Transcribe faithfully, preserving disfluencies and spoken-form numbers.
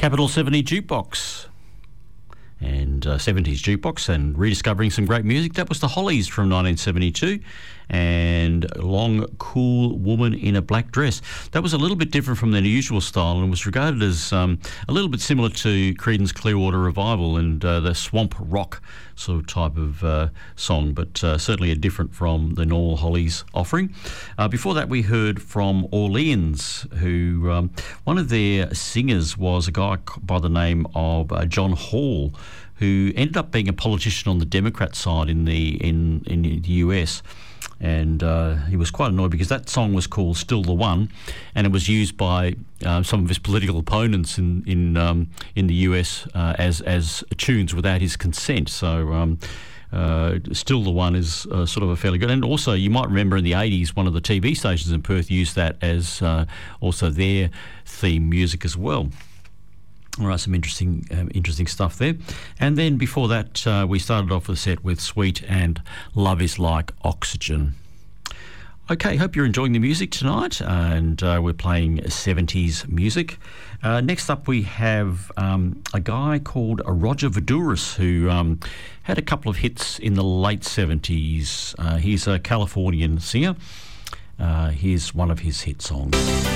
Capital seventy Jukebox and uh, seventies Jukebox and rediscovering some great music. That was the Hollies from nineteen seventy-two and Long Cool Woman in a Black Dress. That was a little bit different from their usual style and was regarded as um, a little bit similar to Creedence Clearwater Revival and uh, the swamp rock sort of type of uh, song, but uh, certainly a different from the normal Hollies offering. Uh, before that, we heard from Orleans, who um, one of their singers was a guy by the name of uh, John Hall, who ended up being a politician on the Democrat side in the in in the U S. And uh, he was quite annoyed because that song was called "Still the One," and it was used by uh, some of his political opponents in in um, in the U S uh, as as tunes without his consent. So. Um, Uh, Still the One is uh, sort of a fairly good. And also, you might remember in the eighties, one of the T V stations in Perth used that as uh, also their theme music as well. All right, some interesting um, interesting stuff there. And then before that, uh, we started off the set with Sweet and Love is Like Oxygen. Okay, hope you're enjoying the music tonight, and uh, we're playing seventies music. Uh, next up, we have um, a guy called Roger Voudouris, who um, had a couple of hits in the late seventies. Uh, he's a Californian singer. Uh, here's one of his hit songs.